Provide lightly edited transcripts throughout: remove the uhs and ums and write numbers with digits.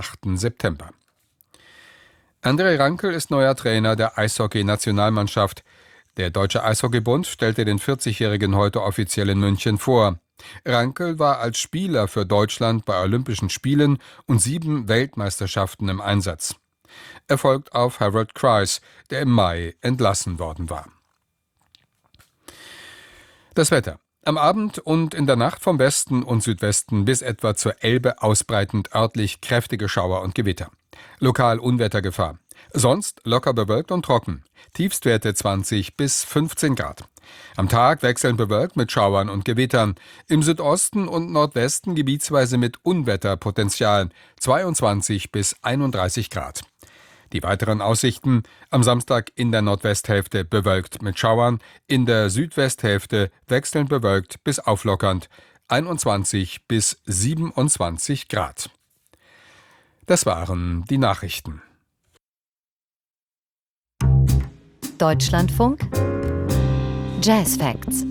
8. September. André Rankel ist neuer Trainer der Eishockey-Nationalmannschaft. Der Deutsche Eishockeybund stellte den 40-Jährigen heute offiziell in München vor. Rankel war als Spieler für Deutschland bei Olympischen Spielen und 7 Weltmeisterschaften im Einsatz. Er folgt auf Harold Kreis, der im Mai entlassen worden war. Das Wetter. Am Abend und in der Nacht vom Westen und Südwesten bis etwa zur Elbe ausbreitend örtlich kräftige Schauer und Gewitter. Lokal Unwettergefahr. Sonst locker bewölkt und trocken. Tiefstwerte 20 bis 15 Grad. Am Tag wechselnd bewölkt mit Schauern und Gewittern. Im Südosten und Nordwesten gebietsweise mit Unwetterpotenzial 22 bis 31 Grad. Die weiteren Aussichten: am Samstag in der Nordwesthälfte bewölkt mit Schauern, in der Südwesthälfte wechselnd bewölkt bis auflockernd 21 bis 27 Grad. Das waren die Nachrichten. Deutschlandfunk Jazz Facts.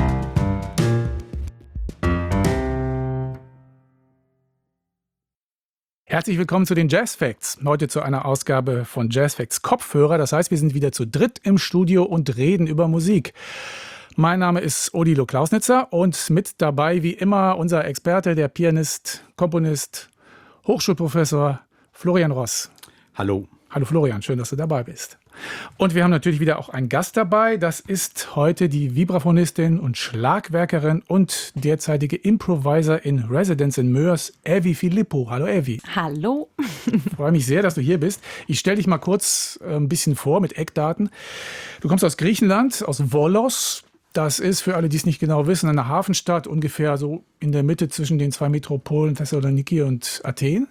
Herzlich willkommen zu den Jazz Facts. Heute zu einer Ausgabe von Jazz Facts Kopfhörer. Das heißt, wir sind wieder zu dritt im Studio und reden über Musik. Mein Name ist Odilo Klausnitzer und mit dabei wie immer unser Experte, der Pianist, Komponist, Hochschulprofessor Florian Ross. Hallo. Hallo Florian, schön, dass du dabei bist. Und wir haben natürlich wieder auch einen Gast dabei. Das ist heute die Vibraphonistin und Schlagwerkerin und derzeitige Improviser in Residence in Moers, Evi Philippou. Hallo Evi. Hallo. Ich freue mich sehr, dass du hier bist. Ich stelle dich mal kurz ein bisschen vor mit Eckdaten. Du kommst aus Griechenland, aus Volos. Das ist, für alle, die es nicht genau wissen, eine Hafenstadt, ungefähr so in der Mitte zwischen den 2 Metropolen Thessaloniki und Athen.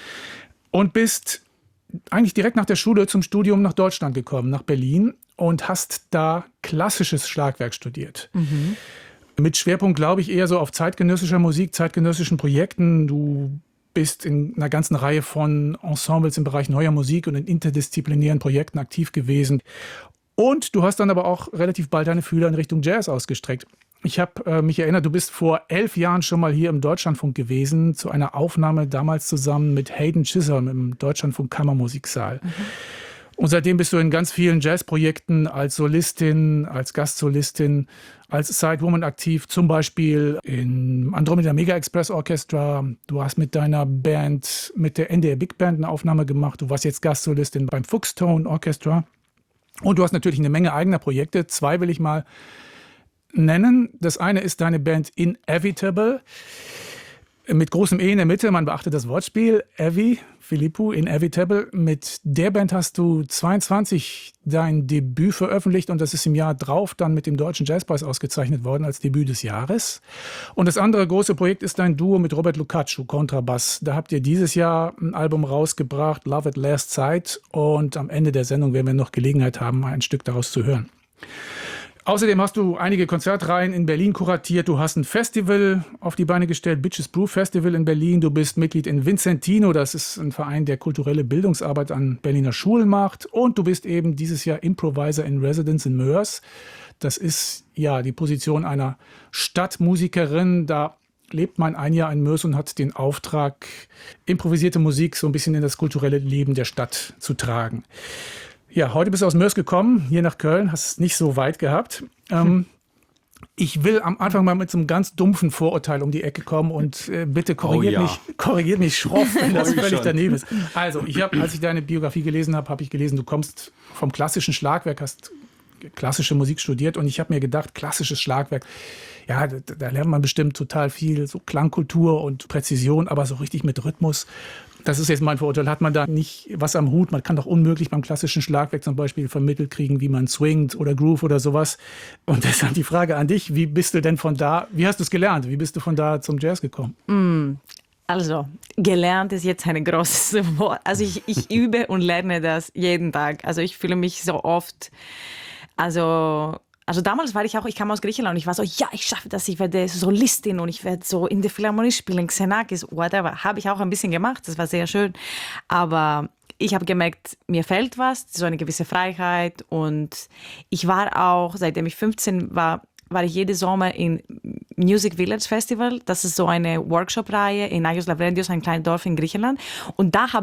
Und bist eigentlich direkt nach der Schule zum Studium nach Deutschland gekommen, nach Berlin, und hast da klassisches Schlagwerk studiert. Mhm. Mit Schwerpunkt, glaube ich, eher so auf zeitgenössischer Musik, zeitgenössischen Projekten. Du bist in einer ganzen Reihe von Ensembles im Bereich neuer Musik und in interdisziplinären Projekten aktiv gewesen. Und du hast dann aber auch relativ bald deine Fühler in Richtung Jazz ausgestreckt. Ich habe mich erinnert, du bist vor 11 Jahren schon mal hier im Deutschlandfunk gewesen, zu einer Aufnahme damals zusammen mit Hayden Chisholm im Deutschlandfunk Kammermusiksaal. Mhm. Und seitdem bist du in ganz vielen Jazzprojekten als Solistin, als Gastsolistin, als Sidewoman aktiv, zum Beispiel im Andromeda Mega Express Orchestra. Du hast mit deiner Band, mit der NDR Big Band eine Aufnahme gemacht. Du warst jetzt Gastsolistin beim Fuchstone Orchestra. Und du hast natürlich eine Menge eigener Projekte. 2 will ich mal nennen. Das eine ist deine Band Inevitable, mit großem E in der Mitte, man beachtet das Wortspiel, Evi Philippou, Inevitable. Mit der Band hast du 22 dein Debüt veröffentlicht und das ist im Jahr drauf dann mit dem Deutschen Jazzpreis ausgezeichnet worden als Debüt des Jahres. Und das andere große Projekt ist dein Duo mit Robert Lukacsou, Kontrabass. Da habt ihr dieses Jahr ein Album rausgebracht, Love at Last Sight, und am Ende der Sendung werden wir noch Gelegenheit haben, ein Stück daraus zu hören. Außerdem hast du einige Konzertreihen in Berlin kuratiert. Du hast ein Festival auf die Beine gestellt, Bitches Brew Festival in Berlin. Du bist Mitglied in Vincentino, das ist ein Verein, der kulturelle Bildungsarbeit an Berliner Schulen macht. Und du bist eben dieses Jahr Improviser in Residence in Moers. Das ist ja die Position einer Stadtmusikerin. Da lebt man ein Jahr in Moers und hat den Auftrag, improvisierte Musik so ein bisschen in das kulturelle Leben der Stadt zu tragen. Ja, heute bist du aus Moers gekommen, hier nach Köln, hast es nicht so weit gehabt. Ich will am Anfang mal mit so einem ganz dumpfen Vorurteil um die Ecke kommen und bitte korrigiert mich schroff, wenn das völlig daneben ist. Also, als ich deine Biografie gelesen habe, habe ich gelesen, du kommst vom klassischen Schlagwerk, hast klassische Musik studiert, und ich habe mir gedacht, klassisches Schlagwerk, ja, da lernt man bestimmt total viel, so Klangkultur und Präzision, aber so richtig mit Rhythmus, das ist jetzt mein Vorurteil, hat man da nicht was am Hut. Man kann doch unmöglich beim klassischen Schlagwerk zum Beispiel vermittelt kriegen, wie man swingt oder groove oder sowas. Und deshalb die Frage an dich, wie bist du denn von da, wie hast du es gelernt? Wie bist du von da zum Jazz gekommen? Also, gelernt ist jetzt ein großes Wort. Also ich übe und lerne das jeden Tag. Also ich fühle mich so oft, also damals ich kam aus Griechenland und ich war so, ja, ich schaffe das, ich werde Solistin und ich werde so in der Philharmonie spielen, Xenakis, whatever. Habe ich auch ein bisschen gemacht, das war sehr schön. Aber ich habe gemerkt, mir fehlt was, so eine gewisse Freiheit. Und ich war auch, seitdem ich 15 war ich jeden Sommer in Music Village Festival. Das ist so eine Workshop-Reihe in Agios Lavrendios, ein kleines Dorf in Griechenland. Und da habe